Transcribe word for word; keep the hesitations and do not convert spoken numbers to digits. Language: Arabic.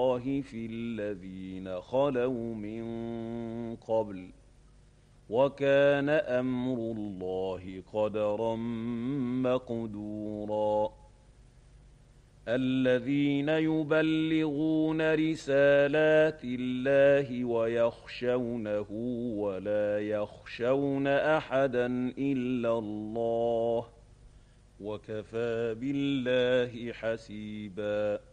اللَّهِ فِي الَّذِينَ خَلَوْا مِن قَبْلُ ۚ وَكَانَ أَمْرُ اللَّهِ قَدَرًا مَّقْدُورًا الَّذِينَ يُبَلِّغُونَ رِسَالَاتِ اللَّهِ وَيَخْشَوْنَهُ وَلَا يَخْشَوْنَ أَحَدًا إِلَّا اللَّهَ ۗ وَكَفَىٰ بِاللَّهِ حَسِيبًا.